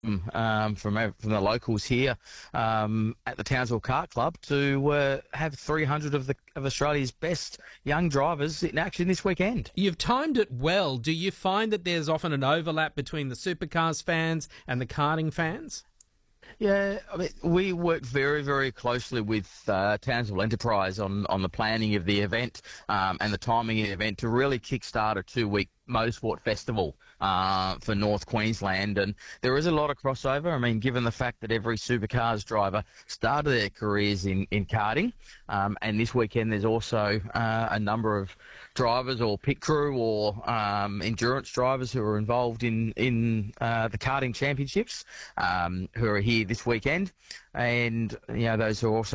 from the locals here at the Townsville Kart Club to have 300 of Australia's best young drivers in action this weekend. You've timed it well. Do you find that there's often an overlap between the supercars fans and the karting fans? Yeah, I mean, we work very, very closely with Townsville Enterprise on the planning of the event and the timing of the event to really kickstart a 2-week motorsport festival for North Queensland. And there is a lot of crossover. I mean, given the fact that every supercars driver started their careers in karting, and this weekend there's also a number of drivers or pit crew or endurance drivers who are involved in the karting championships who are here this weekend. And, you know, those are also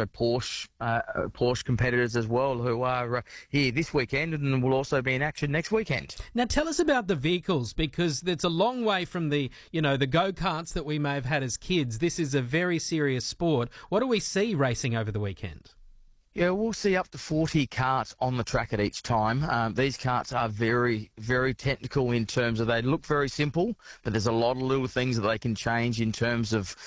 Porsche competitors as well who are here this weekend and will also be in action next weekend. Now, tell us about the vehicles, because it's a long way from the go-karts that we may have had as kids. This is a very serious sport. What do we see racing over the weekend? Yeah, we'll see up to 40 karts on the track at each time. These karts are very, very technical in terms of they look very simple, but there's a lot of little things that they can change in terms of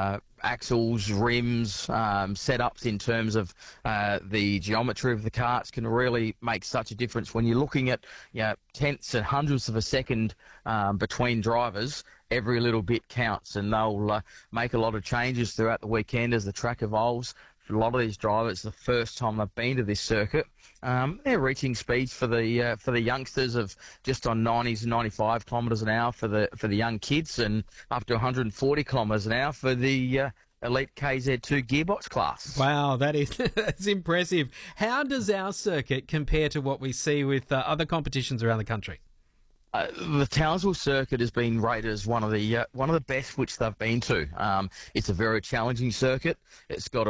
axles, rims, setups in terms of the geometry of the karts can really make such a difference when you're looking at tenths and hundredths of a second between drivers. Every little bit counts, and they'll make a lot of changes throughout the weekend as the track evolves. For a lot of these drivers, the first time they've been to this circuit, they're reaching speeds for the youngsters of just on 90s and 95 kilometres an hour for the young kids, and up to 140 kilometres an hour for the Elite KZ2 gearbox class. Wow, that's impressive. How does our circuit compare to what we see with other competitions around the country? The Townsville circuit has been rated as one of the best which they've been to. It's a very challenging circuit. It's got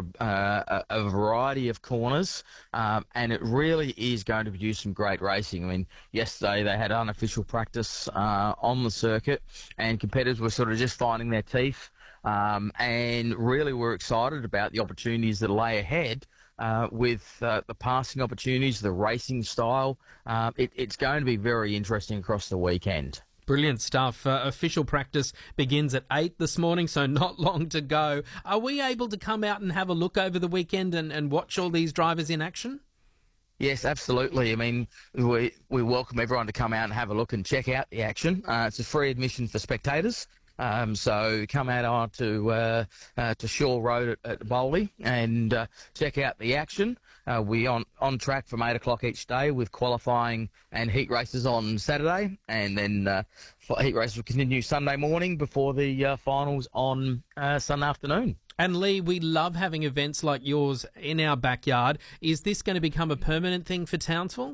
a variety of corners, and it really is going to produce some great racing. I mean, yesterday they had unofficial practice on the circuit, and competitors were sort of just finding their teeth. And really we're excited about the opportunities that lay ahead with the passing opportunities, the racing style. It's going to be very interesting across the weekend. Brilliant stuff. Official practice begins at 8 this morning, so not long to go. Are we able to come out and have a look over the weekend and watch all these drivers in action? Yes, absolutely. I mean, we welcome everyone to come out and have a look and check out the action. It's a free admission for spectators. So come out on to Shaw Road at Bowley and check out the action. We're on track from 8 o'clock each day with qualifying and heat races on Saturday, and then heat races will continue Sunday morning before the finals on Sunday afternoon. And Lee, we love having events like yours in our backyard. Is this going to become a permanent thing for Townsville?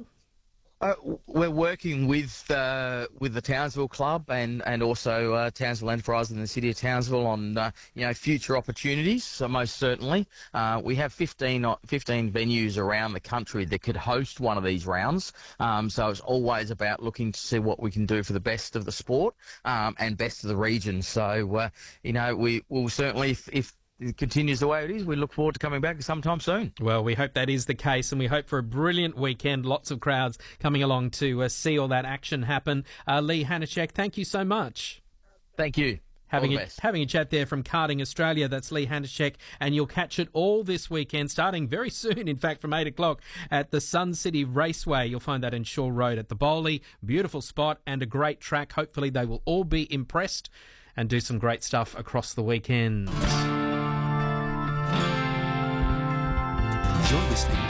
We're working with the Townsville Club and also Townsville Enterprise in the City of Townsville on future opportunities. So most certainly, we have 15 venues around the country that could host one of these rounds. So it's always about looking to see what we can do for the best of the sport and best of the region. So we will certainly, if it continues the way it is, we look forward to coming back sometime soon. Well, we hope that is the case, and we hope for a brilliant weekend. Lots of crowds coming along to see all that action happen. Lee Hanachek, thank you so much. Thank you. Having a chat there from Karting Australia. That's Lee Hanachek, and you'll catch it all this weekend, starting very soon, in fact, from 8 o'clock at the Sun City Raceway. You'll find that in Shaw Road at the Bowley. Beautiful spot and a great track. Hopefully they will all be impressed and do some great stuff across the weekend. You're listening